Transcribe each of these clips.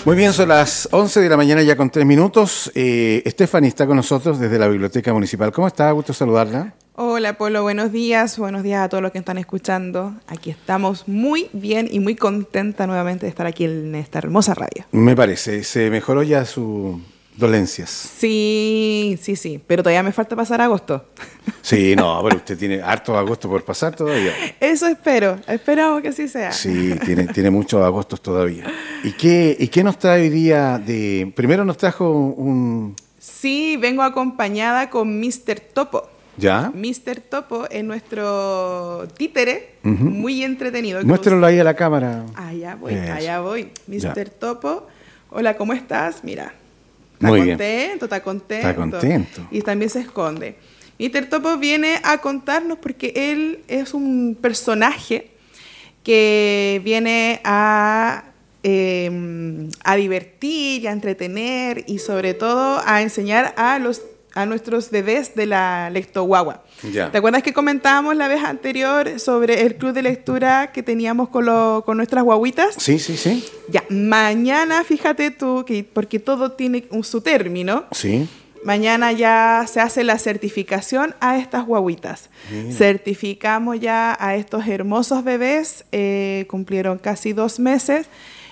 Muy bien, son las 11 de la mañana ya con 3 minutos. Stephanie está con nosotros desde la Biblioteca Municipal. ¿Cómo está? Gusto saludarla. Hola, Polo, buenos días a todos los que están escuchando. Aquí estamos muy bien y muy contenta nuevamente de estar aquí en esta hermosa radio. Me parece, se mejoró ya sus dolencias. Sí, pero todavía me falta pasar agosto. Sí, no, pero usted tiene harto agosto por pasar todavía. Eso esperamos que así sea. Sí, tiene muchos agostos todavía. ¿Y qué nos trae hoy día primero nos trajo un... Sí, vengo acompañada con Mr. Topo. ¿Ya? Mr. Topo es nuestro títere, muy entretenido. Muéstralo ahí a la cámara. Allá voy. Mr. Ya. Topo, hola, ¿cómo estás? Mira, está contento. Y también se esconde. Mr. Topo viene a contarnos porque él es un personaje que viene a divertir y a entretener y sobre todo a enseñar a nuestros bebés de la Lectoguagua. Ya. ¿Te acuerdas que comentábamos la vez anterior sobre el club de lectura que teníamos con nuestras guaguitas? Sí. Ya, mañana, fíjate tú, porque todo tiene su término. Sí. Mañana ya se hace la certificación a estas guaguitas. Mira. Certificamos ya a estos hermosos bebés, cumplieron casi 2 meses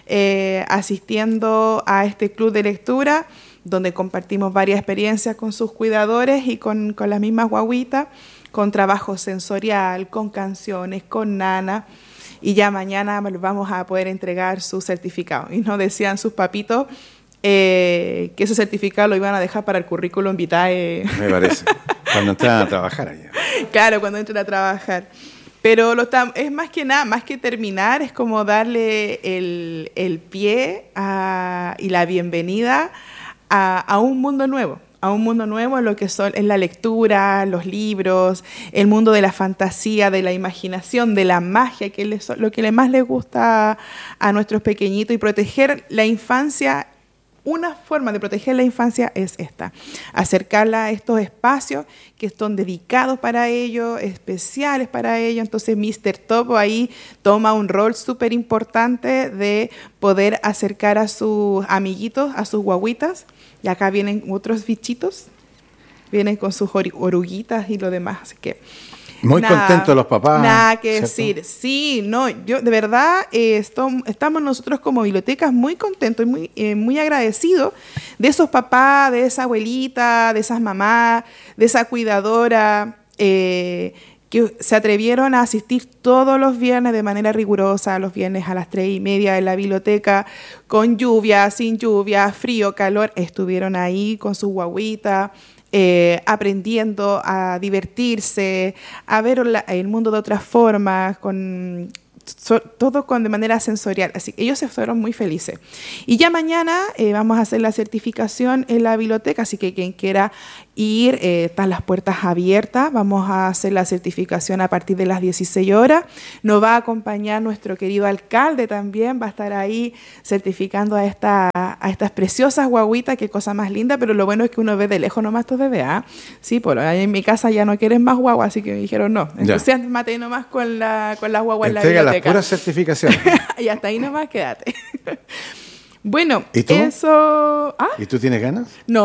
asistiendo a este club de lectura, donde compartimos varias experiencias con sus cuidadores y con las mismas guaguitas, con trabajo sensorial, con canciones, con nana. Y ya mañana vamos a poder entregar su certificado. Y nos decían sus papitos que ese certificado lo iban a dejar para el currículum vitae. Me parece. Cuando entran a trabajar allá. Claro, cuando entren a trabajar. Pero es más que nada, más que terminar, es como darle el pie y la bienvenida a un mundo nuevo. A un mundo nuevo en lo que es la lectura, los libros, el mundo de la fantasía, de la imaginación, de la magia, que es lo que más les gusta a nuestros pequeñitos, y proteger la infancia. Una forma de proteger la infancia es esta, acercarla a estos espacios que son dedicados para ellos, especiales para ellos. Entonces Mr. Topo ahí toma un rol súper importante de poder acercar a sus amiguitos, a sus guaguitas. Y acá vienen otros bichitos, vienen con sus oruguitas y lo demás, así que... Muy contentos los papás. Nada que ¿cierto? decir. Sí, no, yo de verdad estamos nosotros como bibliotecas muy contentos y muy agradecidos de esos papás, de esa abuelita, de esas mamás, de esa cuidadora que se atrevieron a asistir todos los viernes de manera rigurosa, los viernes a las 3:30 en la biblioteca, con lluvia, sin lluvia, frío, calor, estuvieron ahí con su guaguita, aprendiendo a divertirse, a ver el mundo de otras formas, todo de manera sensorial. Así que ellos se fueron muy felices. Y ya mañana vamos a hacer la certificación en la biblioteca, así que quien quiera ir, están las puertas abiertas. Vamos a hacer la certificación a partir de las 16 horas. Nos va a acompañar nuestro querido alcalde también, va a estar ahí certificando a estas preciosas guaguitas, qué cosa más linda, pero lo bueno es que uno ve de lejos nomás estos bebés, ¿ah? Sí, pues en mi casa ya no quieren más guaguas, así que me dijeron no, entonces mate nomás con las guaguas en la biblioteca. Las puras certificaciones. Y hasta ahí nomás quédate. Bueno, ¿Y tú? eso... ¿Ah? ¿Y tú tienes ganas?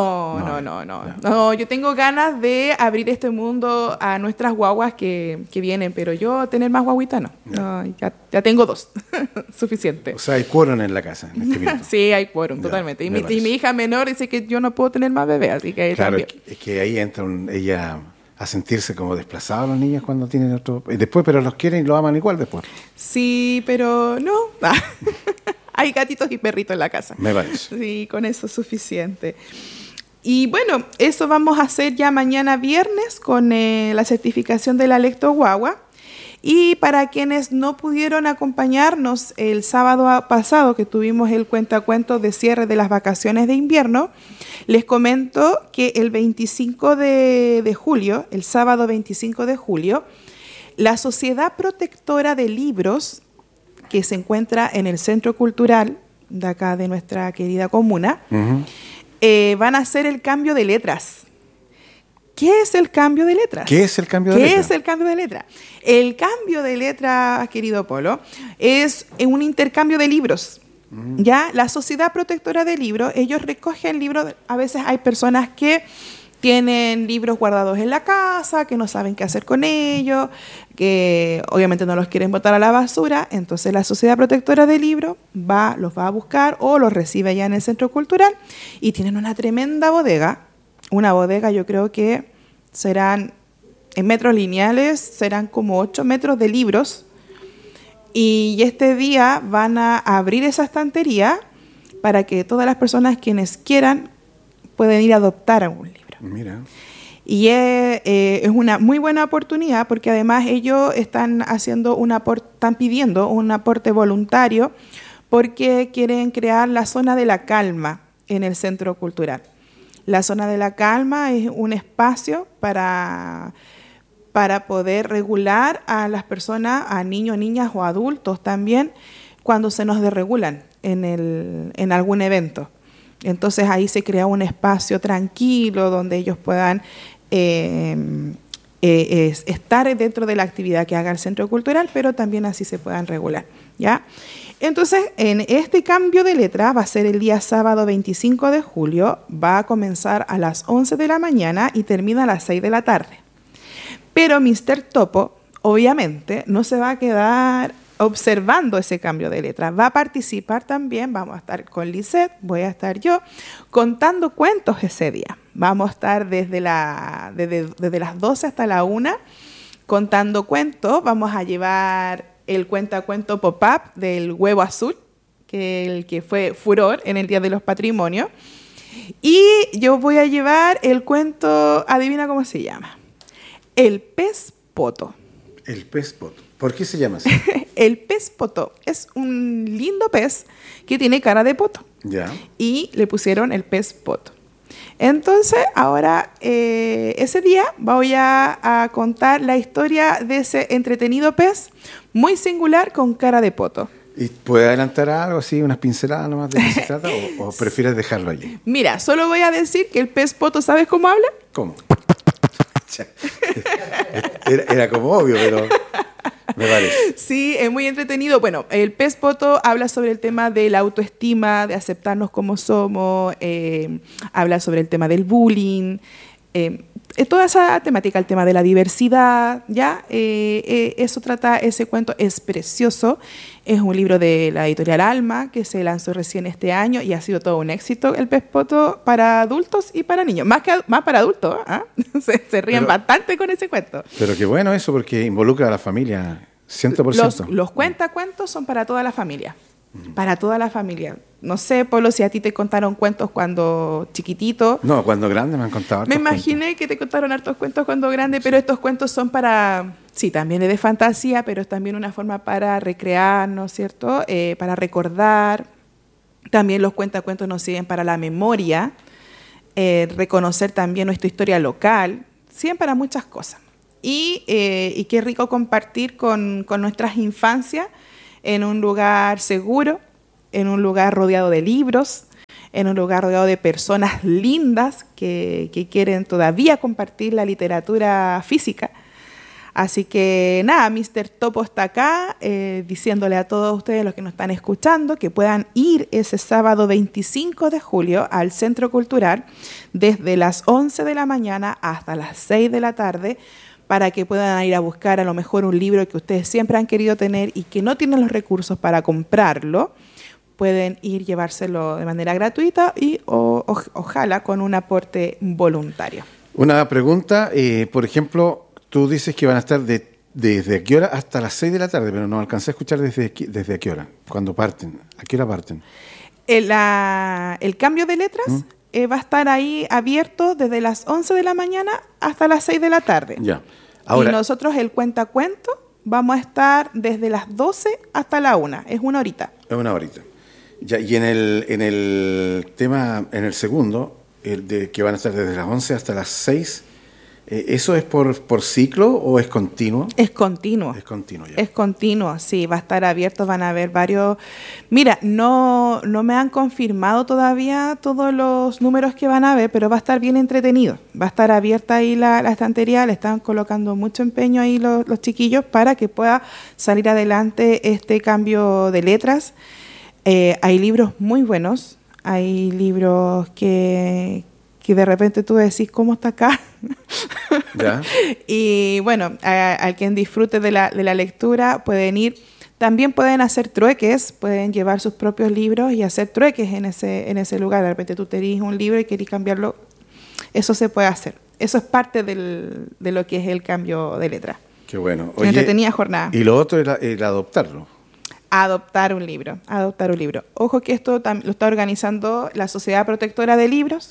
No, yo tengo ganas de abrir este mundo a nuestras guaguas que vienen, pero yo tener más guaguitas no, ya tengo 2, suficiente. O sea, hay quórum en la casa en este minuto. Sí, hay quórum, totalmente. Y mi hija menor dice que yo no puedo tener más bebés, así que claro, también. es que ahí entra ella a sentirse como desplazados los niños cuando tienen otro... Y después, pero los quieren y los aman igual después. Sí, pero no. Hay gatitos y perritos en la casa. Me parece. Sí, con eso es suficiente. Y bueno, eso vamos a hacer ya mañana viernes con la certificación de la Lectoguagua. Y para quienes no pudieron acompañarnos el sábado pasado, que tuvimos el cuentacuentos de cierre de las vacaciones de invierno, les comento que el 25 de julio, el sábado 25 de julio, la Sociedad Protectora de Libros, que se encuentra en el Centro Cultural de acá de nuestra querida comuna, van a hacer el cambio de letras. ¿Qué es el cambio de letras? ¿Qué es el cambio de letra? ¿Qué es el cambio de letra? El cambio de letra, querido Polo, es un intercambio de libros. Ya, la Sociedad Protectora de Libros, ellos recogen libros, a veces hay personas que tienen libros guardados en la casa, que no saben qué hacer con ellos, que obviamente no los quieren botar a la basura, entonces la Sociedad Protectora de Libros los va a buscar o los recibe allá en el Centro Cultural y tienen una tremenda bodega, yo creo que serán, en metros lineales, serán como 8 metros de libros. Y este día van a abrir esa estantería para que todas las personas quienes quieran pueden ir a adoptar algún libro. Mira. Y es una muy buena oportunidad porque además ellos están pidiendo un aporte voluntario porque quieren crear la zona de la calma en el Centro Cultural. La zona de la calma es un espacio para poder regular a las personas, a niños, niñas o adultos también, cuando se nos desregulan en algún evento. Entonces ahí se crea un espacio tranquilo donde ellos puedan estar dentro de la actividad que haga el Centro Cultural, pero también así se puedan regular, ¿ya? Entonces, en este cambio de letra va a ser el día sábado 25 de julio, va a comenzar a las 11 de la mañana y termina a las 6 de la tarde. Pero Mr. Topo, obviamente, no se va a quedar observando ese cambio de letra. Va a participar también, vamos a estar con Lisette, voy a estar yo, contando cuentos ese día. Vamos a estar desde las 12 hasta la 1 contando cuentos. Vamos a llevar el cuentacuento pop-up del huevo azul, el que fue furor en el Día de los Patrimonios. Y yo voy a llevar el cuento, adivina cómo se llama. El pez poto. El pez poto. ¿Por qué se llama así? El pez poto es un lindo pez que tiene cara de poto. Ya. Y le pusieron el pez poto. Entonces, ahora, ese día voy a contar la historia de ese entretenido pez muy singular con cara de poto. ¿Y puede adelantar algo así, unas pinceladas nomás de qué se trata o prefieres dejarlo allí? Mira, solo voy a decir que el pez poto, ¿sabes cómo habla? ¿Cómo? Era como obvio, pero me parece. Sí, es muy entretenido. Bueno, el pez poto habla sobre el tema de la autoestima, de aceptarnos como somos, habla sobre el tema del bullying, toda esa temática, el tema de la diversidad, ¿ya? Eso trata, ese cuento es precioso. Es un libro de la editorial Alma que se lanzó recién este año y ha sido todo un éxito el pez poto para adultos y para niños. Más para adultos, ¿eh? Se ríen bastante con ese cuento. Pero qué bueno eso porque involucra a la familia 100%. Los cuentacuentos son para toda la familia. Para toda la familia. No sé, Polo, si a ti te contaron cuentos cuando chiquitito. No, cuando grande me han contado hartos cuentos. Me imaginé que te contaron hartos cuentos cuando grande, pero estos cuentos son para... Sí, también es de fantasía, pero es también una forma para recrear, ¿no es cierto? Para recordar. También los cuentacuentos nos sirven para la memoria, reconocer también nuestra historia local, sirven para muchas cosas. Y qué rico compartir con nuestras infancias en un lugar seguro, en un lugar rodeado de libros, en un lugar rodeado de personas lindas que quieren todavía compartir la literatura física. Así que nada, Mr. Topo está acá diciéndole a todos ustedes, los que nos están escuchando, que puedan ir ese sábado 25 de julio al Centro Cultural desde las 11 de la mañana hasta las 6 de la tarde, para que puedan ir a buscar a lo mejor un libro que ustedes siempre han querido tener y que no tienen los recursos para comprarlo. Pueden ir llevárselo de manera gratuita y ojalá con un aporte voluntario. Una pregunta, por ejemplo, tú dices que van a estar desde a qué hora hasta las 6 de la tarde, pero no alcancé a escuchar desde a qué hora, cuando parten. ¿A qué hora parten? El cambio de letras va a estar ahí abierto desde las 11 de la mañana hasta las 6 de la tarde. Ya. Ahora, y nosotros el cuentacuento vamos a estar desde las 12 hasta la 1. Es una horita. Es una horita. Ya, y en el tema, en el segundo, el de que van a estar desde las 11 hasta las 6, ¿eso es por ciclo o es continuo? Es continuo. Es continuo, ya. Es continuo, sí, va a estar abierto, van a haber varios... Mira, no me han confirmado todavía todos los números que van a haber, pero va a estar bien entretenido. Va a estar abierta ahí la estantería, le están colocando mucho empeño ahí los chiquillos para que pueda salir adelante este cambio de letras. Hay libros muy buenos, hay libros que de repente tú decís, ¿cómo está acá? ¿Ya? Y bueno, a quien disfrute de la lectura pueden ir. También pueden hacer trueques, pueden llevar sus propios libros y hacer trueques en ese lugar. De repente tú tenés un libro y querés cambiarlo. Eso se puede hacer. Eso es parte de lo que es el cambio de letra. Qué bueno. Oye, entretenida jornada. Y lo otro era el adoptarlo. Adoptar un libro. Ojo que esto lo está organizando la Sociedad Protectora de Libros,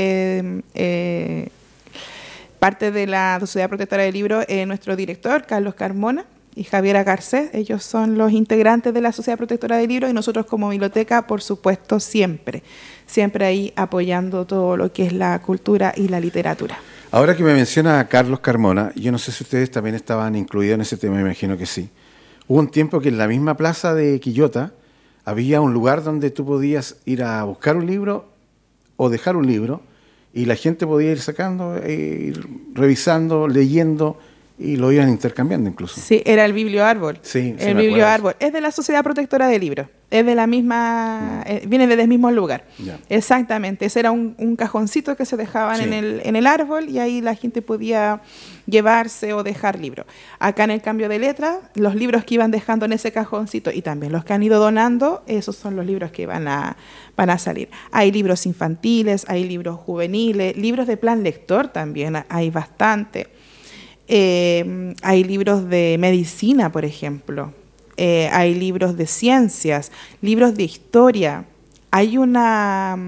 que parte de la Sociedad Protectora de Libros es nuestro director, Carlos Carmona, y Javiera Garcés. Ellos son los integrantes de la Sociedad Protectora de Libros y nosotros como biblioteca, por supuesto, siempre ahí apoyando todo lo que es la cultura y la literatura. Ahora que me menciona a Carlos Carmona, yo no sé si ustedes también estaban incluidos en ese tema, me imagino que sí. Hubo un tiempo que en la misma plaza de Quillota había un lugar donde tú podías ir a buscar un libro o dejar un libro y la gente podía ir sacando, ir revisando, leyendo y lo iban intercambiando incluso. Sí, era el biblioárbol. Sí, el biblioárbol. Es de la Sociedad Protectora de Libros. Es de la misma, viene del mismo lugar. Ya. Exactamente. Ese era un cajoncito que se dejaban Sí. en el árbol y ahí la gente podía llevarse o dejar libros. Acá en el cambio de letra, los libros que iban dejando en ese cajoncito y también los que han ido donando, esos son los libros que van a salir. Hay libros infantiles, hay libros juveniles, libros de plan lector también, hay bastante. Hay libros de medicina, por ejemplo. Hay libros de ciencias, libros de historia. Hay una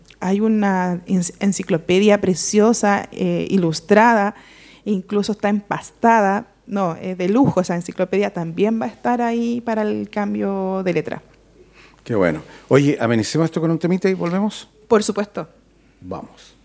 enciclopedia preciosa, ilustrada, incluso está empastada. No, de lujo esa enciclopedia, también va a estar ahí para el cambio de letra. Qué bueno. Oye, amenicemos esto con un temita y volvemos. Por supuesto. Vamos.